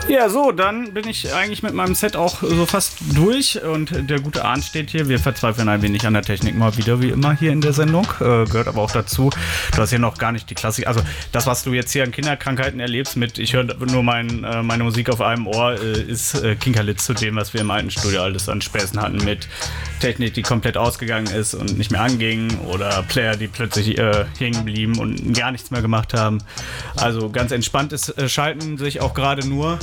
Ja, so, dann bin ich eigentlich mit meinem Set auch so fast durch und der gute Arndt steht hier. Wir verzweifeln ein wenig an der Technik mal wieder, wie immer hier in der Sendung. Gehört aber auch dazu. Du hast hier noch gar nicht die Klassik, also das, was du jetzt hier an Kinderkrankheiten erlebst mit, ich höre nur meine Musik auf einem Ohr, ist Kinkerlitzsch zu dem, was wir im alten Studio alles an Späßen hatten mit Technik, die komplett ausgegangen ist und nicht mehr anging oder Player, die plötzlich hängen blieben und gar nichts mehr gemacht haben. Also ganz entspanntes Schalten sich auch gerade nur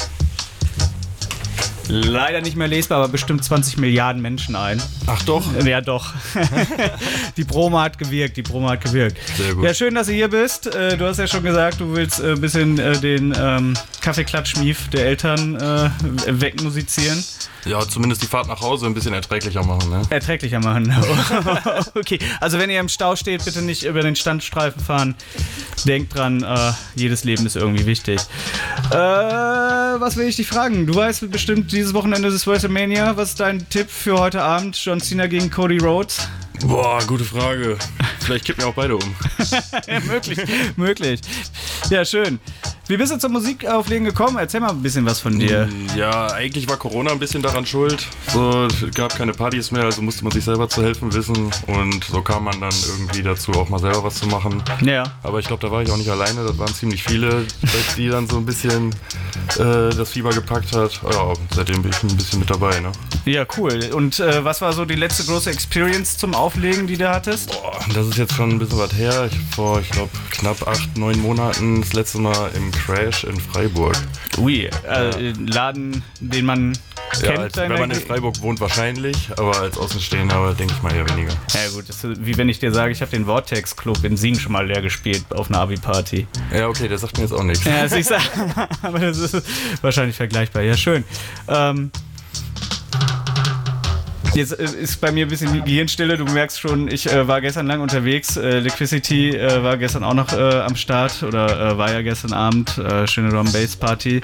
leider nicht mehr lesbar, aber bestimmt 20 Milliarden Menschen ein. Ach doch? Ja, doch. Die Promo hat gewirkt, Sehr gut. Ja, schön, dass du hier bist. Du hast ja schon gesagt, du willst ein bisschen den Kaffeeklatsch-Mief der Eltern wegmusizieren. Ja, zumindest die Fahrt nach Hause ein bisschen erträglicher machen, ne? Erträglicher machen. Okay, also wenn ihr im Stau steht, bitte nicht über den Standstreifen fahren. Denkt dran, jedes Leben ist irgendwie wichtig. Was will ich dich fragen? Du weißt bestimmt, dieses Wochenende ist WrestleMania. Was ist dein Tipp für heute Abend? John Cena gegen Cody Rhodes? Boah, gute Frage. Vielleicht kippen wir auch beide um. Ja, möglich. Ja, schön. Wie bist du zum Musikauflegen gekommen? Erzähl mal ein bisschen was von dir. Ja, eigentlich war Corona ein bisschen daran schuld. So, es gab keine Partys mehr, also musste man sich selber zu helfen wissen. Und so kam man dann irgendwie dazu, auch mal selber was zu machen. Ja. Aber ich glaube, da war ich auch nicht alleine. Das waren ziemlich viele, die dann so ein bisschen das Fieber gepackt hat. Ja, seitdem bin ich ein bisschen mit dabei, ne? Ja, cool. Und was war so die letzte große Experience zum Auflegen, die du hattest? Boah, das ist jetzt schon ein bisschen was her. Ich glaube, knapp 8-9 Monaten das letzte Mal im Crash in Freiburg. Ui, Laden, den man kennt. Ja, wenn man in Freiburg wohnt, wahrscheinlich, aber als Außenstehender denke ich mal eher weniger. Ja gut, das ist wie wenn ich dir sage, ich habe den Vortex Club in Siegen schon mal leer gespielt auf einer Abi-Party. Ja, okay, der sagt mir jetzt auch nichts. Ja, das ist, aber das ist wahrscheinlich vergleichbar. Ja, schön. Jetzt ist bei mir ein bisschen Gehirnstille. Du merkst schon, ich war gestern lang unterwegs. Liquidity war gestern auch noch am Start oder war ja gestern Abend. Schöne Drum-Bass-Party.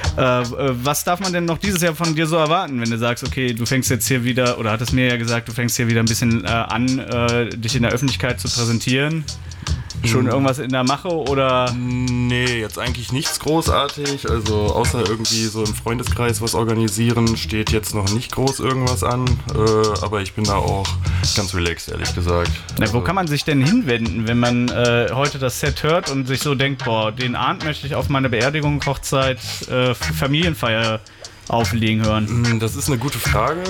Was darf man denn noch dieses Jahr von dir so erwarten, wenn du sagst, okay, du fängst jetzt hier wieder, oder hattest mir ja gesagt, du fängst hier wieder ein bisschen an, dich in der Öffentlichkeit zu präsentieren? Schon irgendwas in der Mache oder? Nee, jetzt eigentlich nichts großartig. Also außer irgendwie so im Freundeskreis was organisieren, steht jetzt noch nicht groß irgendwas an. Aber ich bin da auch ganz relaxed, ehrlich gesagt. Na, wo kann man sich denn hinwenden, wenn man heute das Set hört und sich so denkt, boah, den Arndt möchte ich auf meine Beerdigung, Hochzeit, Familienfeier auflegen hören? Das ist eine gute Frage.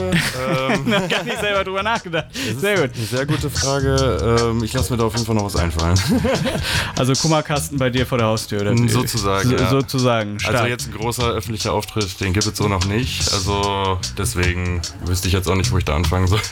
Gar nicht selber drüber nachgedacht. Sehr gut. Eine sehr gute Frage. Ich lasse mir da auf jeden Fall noch was einfallen. Also Kummerkasten bei dir vor der Haustür, oder? Sozusagen, ja. Sozusagen, stark. Also jetzt ein großer öffentlicher Auftritt, den gibt es so noch nicht. Also deswegen wüsste ich jetzt auch nicht, wo ich da anfangen soll.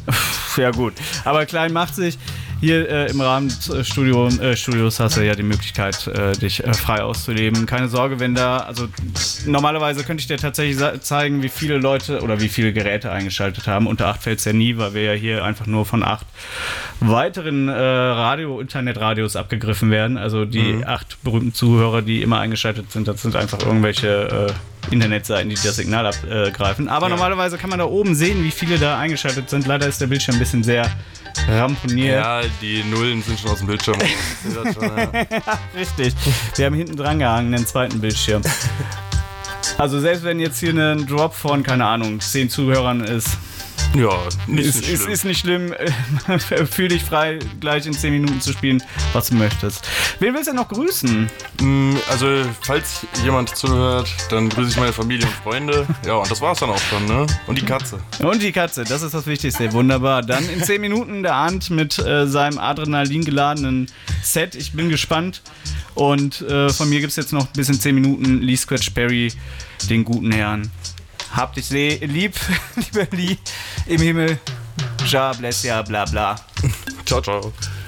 Ja gut, aber klein macht sich. Hier im Rahmen des Studios hast du ja die Möglichkeit, dich frei auszuleben. Keine Sorge, wenn da, also normalerweise könnte ich dir tatsächlich zeigen, wie viele Leute oder wie viele Geräte eingeschaltet haben. Unter 8 fällt es ja nie, weil wir ja hier einfach nur von 8 weiteren Internetradios abgegriffen werden. Also die 8 berühmten Zuhörer, die immer eingeschaltet sind, das sind einfach irgendwelche Internetseiten, die das Signal abgreifen. Aber normalerweise kann man da oben sehen, wie viele da eingeschaltet sind. Leider ist der Bildschirm ein bisschen sehr ramponiert. Ja, die Nullen sind schon aus dem Bildschirm. Ich sehe das schon, ja. Richtig. Wir haben hinten dran gehangen, einen zweiten Bildschirm. Also selbst wenn jetzt hier ein Drop von, keine Ahnung, 10 Zuhörern ist, ja, ist nicht schlimm. Fühl dich frei, gleich in 10 Minuten zu spielen, was du möchtest. Wen willst du noch grüßen? Also, falls jemand zuhört, dann grüße ich meine Familie und Freunde. Ja, und das war's dann auch schon, ne? Und die Katze. Und die Katze, das ist das Wichtigste. Wunderbar. Dann in 10 Minuten der Arndt mit seinem Adrenalin geladenen Set. Ich bin gespannt. Und von mir gibt's jetzt noch bis in 10 Minuten Lee Scratch Perry, den guten Herrn. Hab dich lieb, lieber Lee, im Himmel. Ja, bless ja, bla bla. Ciao, ciao.